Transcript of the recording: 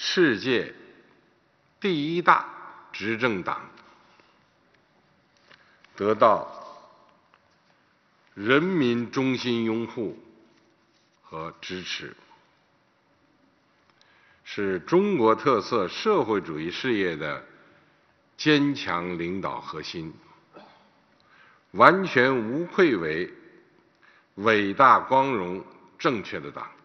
世界第一大执政党，得到人民衷心拥护和支持，是中国特色社会主义事业的坚强领导核心，完全无愧为伟大、光荣、正确的党。